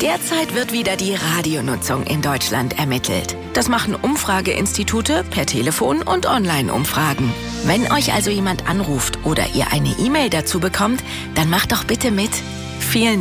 Derzeit wird wieder die Radionutzung in Deutschland ermittelt. Das machen Umfrageinstitute per Telefon und Online-Umfragen. Wenn euch also jemand anruft oder ihr eine E-Mail dazu bekommt, dann macht doch bitte mit. Vielen